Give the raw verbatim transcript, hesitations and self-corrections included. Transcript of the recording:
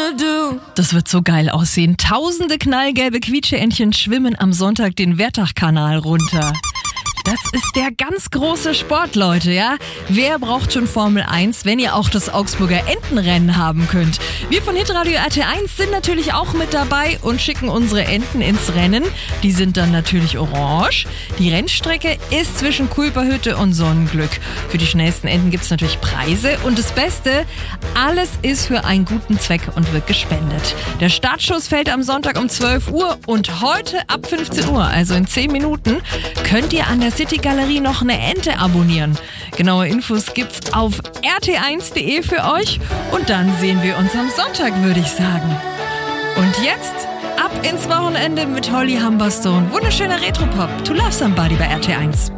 wanna do. Das wird so geil aussehen. Tausende knallgelbe Quietscheentchen schwimmen am Sonntag den Wertachkanal runter. Das ist der ganz große Sport, Leute, ja? Wer braucht schon Formel eins, wenn ihr auch das Augsburger Entenrennen haben könnt? Wir von Hitradio R T eins sind natürlich auch mit dabei und schicken unsere Enten ins Rennen. Die sind dann natürlich orange. Die Rennstrecke ist zwischen Kulperhütte und Sonnenglück. Für die schnellsten Enten gibt es natürlich Preise. Und das Beste, alles ist für einen guten Zweck und wird gespendet. Der Startschuss fällt am Sonntag um zwölf Uhr und heute ab fünfzehn Uhr, also in zehn Minuten, könnt ihr an der City Galerie noch eine Ente abonnieren. Genaue Infos gibt's auf r t eins punkt d e für euch und dann sehen wir uns am Sonntag, würde ich sagen. Und jetzt ab ins Wochenende mit Holly Humberstone. Wunderschöner Retropop. To Love Somebody bei R T eins.